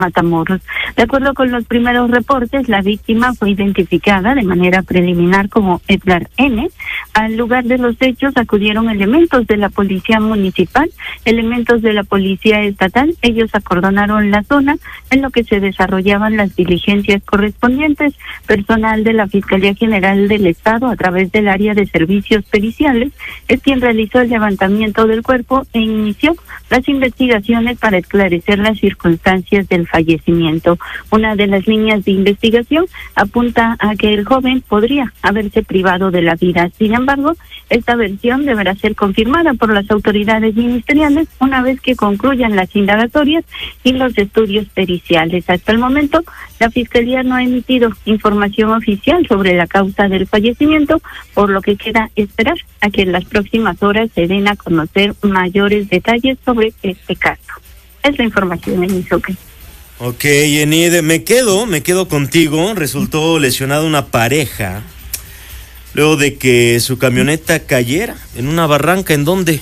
Matamoros. De acuerdo con los primeros reportes, la víctima fue identificada de manera preliminar como Edgar N. Al lugar de los hechos acudieron elementos de la policía municipal, elementos de la policía estatal. Ellos acordonaron la zona en lo que se desarrollaban las diligencias correspondientes. Personal de la Fiscalía General del Estado, a través del área de servicios periciales, es quien realizó el levantamiento del cuerpo e inició las investigaciones para esclarecer las circunstancias del fallecimiento. Una de las líneas de investigación apunta a que el joven podría haberse privado de la vida. Sin embargo, esta versión deberá ser confirmada por las autoridades ministeriales una vez que concluyan las indagatorias y los estudios periciales. Hasta el momento, la Fiscalía no ha emitido información oficial sobre la causa del fallecimiento, por lo que queda esperar a que en las próximas horas se den a conocer mayores detalles sobre este caso. Es la información en Izuque. Ok, Enid, me quedo contigo. Resultó lesionada una pareja luego de que su camioneta cayera en una barranca. ¿En dónde?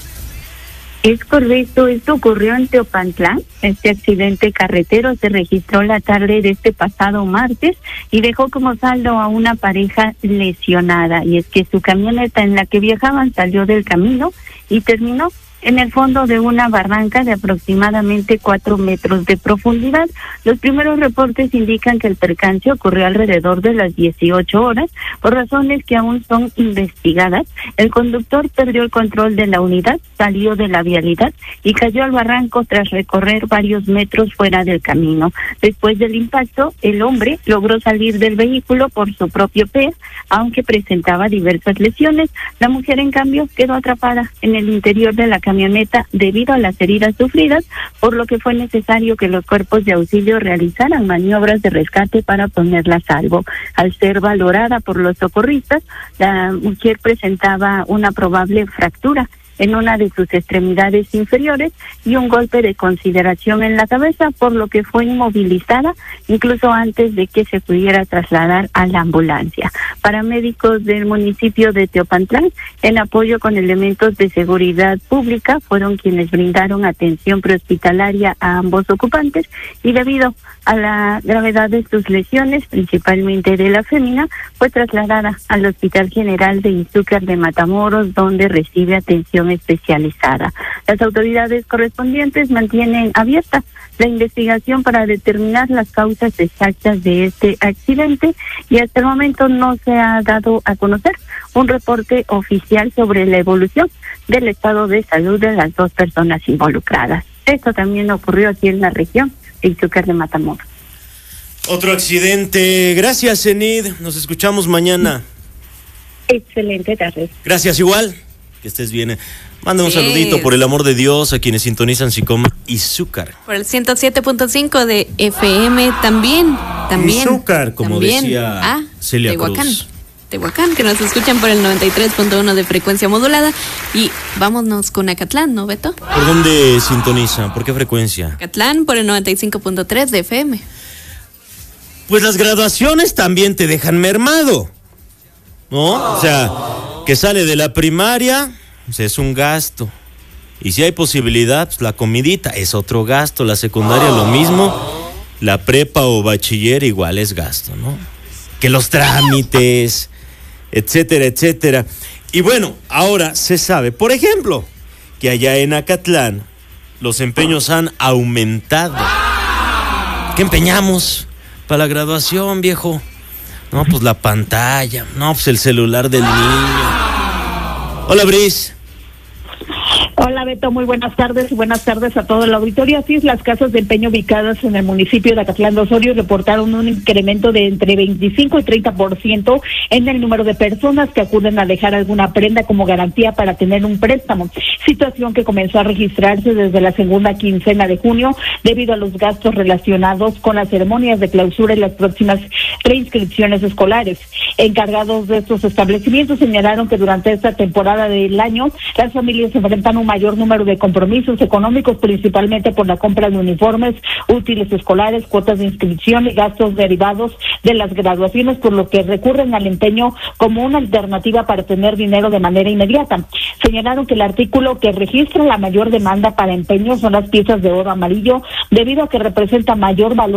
Es correcto, esto ocurrió en Teopantlán. Este accidente carretero se registró la tarde de este pasado martes y dejó como saldo a una pareja lesionada. Y es que su camioneta en la que viajaban salió del camino y terminó en el fondo de una barranca de aproximadamente 4 metros de profundidad. Los primeros reportes indican que el percance ocurrió alrededor de las 18 horas, por razones que aún son investigadas. El conductor perdió el control de la unidad, salió de la vialidad y cayó al barranco tras recorrer varios metros fuera del camino. Después del impacto, el hombre logró salir del vehículo por su propio pie, aunque presentaba diversas lesiones. La mujer, en cambio, quedó atrapada en el interior de la camioneta debido a las heridas sufridas, por lo que fue necesario que los cuerpos de auxilio realizaran maniobras de rescate para ponerla a salvo. Al ser valorada por los socorristas, la mujer presentaba una probable fractura en una de sus extremidades inferiores y un golpe de consideración en la cabeza, por lo que fue inmovilizada incluso antes de que se pudiera trasladar a la ambulancia. Paramédicos del municipio de Teopantlán, en apoyo con elementos de seguridad pública, fueron quienes brindaron atención prehospitalaria a ambos ocupantes, y debido a la gravedad de sus lesiones, principalmente de la fémina, fue trasladada al Hospital General de Izúcar de Matamoros, donde recibe atención especializada. Las autoridades correspondientes mantienen abierta la investigación para determinar las causas exactas de este accidente, y hasta el momento no se ha dado a conocer un reporte oficial sobre la evolución del estado de salud de las dos personas involucradas. Esto también ocurrió aquí en la región de Izúcar de Matamoros. Otro accidente. Gracias, Enid. Nos escuchamos mañana. Excelente tarde. Gracias, igual. Que estés bien. Manda un saludito, por el amor de Dios, a quienes sintonizan Sicoma Izúcar. Por el 107.5 de FM también. Izúcar, como también, decía Celia Cruz. Tehuacán, que nos escuchan por el 93.1 de frecuencia modulada. Y vámonos con Acatlán, ¿no, Beto? ¿Por dónde sintoniza? ¿Por qué frecuencia? Acatlán por el 95.3 de FM. Pues las graduaciones también te dejan mermado, ¿no? O sea, que sale de la primaria, pues es un gasto. Y si hay posibilidad, pues la comidita es otro gasto. La secundaria lo mismo. La prepa o bachiller igual es gasto, ¿no? Que los trámites, etcétera, etcétera. Y bueno, ahora se sabe, por ejemplo, que allá en Acatlán los empeños han aumentado. ¿Qué empeñamos para la graduación, viejo? No, pues la pantalla, no, pues el celular del niño. Hola, Bris. Hola, Beto, muy buenas tardes y buenas tardes a todo el auditorio. Así es, las casas de empeño ubicadas en el municipio de Acatlán de Osorio reportaron un incremento de entre 25 y 30% en el número de personas que acuden a dejar alguna prenda como garantía para tener un préstamo, situación que comenzó a registrarse desde la segunda quincena de junio debido a los gastos relacionados con las ceremonias de clausura y las próximas reinscripciones escolares. Encargados de estos establecimientos señalaron que durante esta temporada del año las familias se enfrentan un mayor número de compromisos económicos, principalmente por la compra de uniformes, útiles escolares, cuotas de inscripción y gastos derivados de las graduaciones, por lo que recurren al empeño como una alternativa para tener dinero de manera inmediata. Señalaron que el artículo que registra la mayor demanda para empeño son las piezas de oro amarillo, debido a que representa mayor valor